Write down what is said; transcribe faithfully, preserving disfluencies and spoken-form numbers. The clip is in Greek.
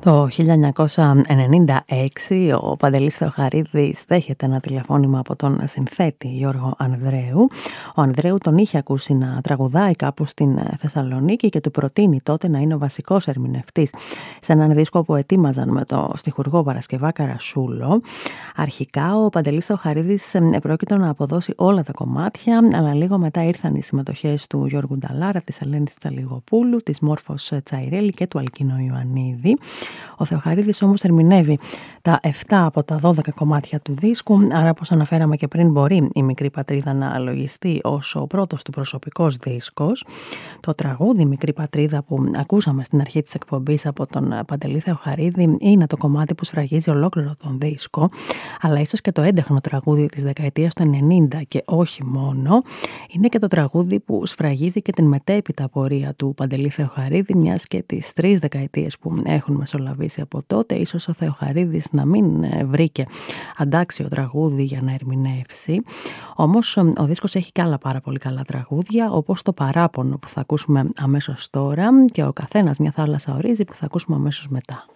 Το χίλια εννιακόσια ενενήντα έξι ο Παντελής Θεοχαρίδης δέχεται ένα τηλεφώνημα από τον συνθέτη Γιώργο Ανδρέου. Ο Ανδρέου τον είχε ακούσει να τραγουδάει κάπου στην Θεσσαλονίκη και του προτείνει τότε να είναι ο βασικός ερμηνευτής σε έναν δίσκο που ετοίμαζαν με το στιχουργό Παρασκευά Καρασούλο. Αρχικά ο Παντελής Θεοχαρίδης επρόκειτο να αποδώσει όλα τα κομμάτια, αλλά λίγο μετά ήρθαν οι συμμετοχές του Γιώργου Νταλάρα, της Ελένης Τσαλιγοπούλου, της Μόρφος Τσαϊρέλη και του Αλκίνο Ιωαννίδη. Ο Θεοχαρίδης όμως ερμηνεύει τα επτά από τα δώδεκα κομμάτια του δίσκου, άρα όπως αναφέραμε και πριν μπορεί η Μικρή Πατρίδα να λογιστεί ως ο πρώτος του προσωπικός δίσκος. Το τραγούδι Μικρή Πατρίδα που ακούσαμε στην αρχή της εκπομπής από τον Παντελή Θεοχαρίδη είναι το κομμάτι που σφραγίζει ολόκληρο τον δίσκο, αλλά ίσως και το έντεχνο τραγούδι της δεκαετίας του ενενήντα και όχι μόνο. Είναι και το τραγούδι που σφραγίζει και την μετέπειτα πορεία του Παντελή Θεοχαρίδη, μιας και τις τρεις δεκαετίες που έχουν μεσολαβήσει από τότε. Ίσως ο Θεοχαρίδης να μην βρήκε αντάξιο τραγούδι για να ερμηνεύσει. Όμως ο δίσκος έχει και άλλα πάρα πολύ καλά τραγούδια, όπως το Παράπονο που θα ακούσουμε αμέσως τώρα και ο Καθένας μια θάλασσα ορίζει που θα ακούσουμε αμέσως μετά.